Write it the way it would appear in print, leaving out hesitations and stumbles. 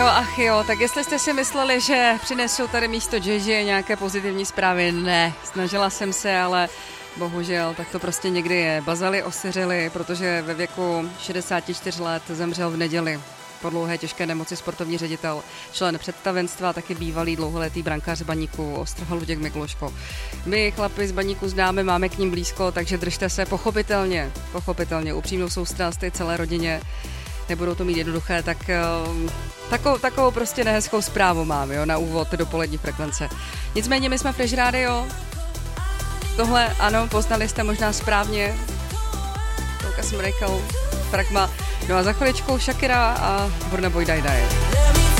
ach jo, tak jestli jste si mysleli, že přinesou tady místo Gigi nějaké pozitivní zprávy, ne, snažila jsem se, ale bohužel, tak to prostě někdy je. Bazali osiřili, protože ve věku 64 let zemřel v neděli po dlouhé těžké nemoci sportovní ředitel, člen představenstva, taky bývalý dlouholetý brankář z Baníku, Ostroha Luděk Mikloško. My chlapi z Baníku známe, máme k ním blízko, takže držte se pochopitelně, upřímnou soustrast i celé rodině. Nebudou to mít jednoduché, tak takovou prostě nehezkou zprávu mám, jo, na úvod dopolední frekvence. Nicméně my jsme Fresh Radio. Tohle, ano, poznali jste možná správně. Tolka Smrekal, Pragma. No a za chviličkou Shakira a Burna Boy Die Die.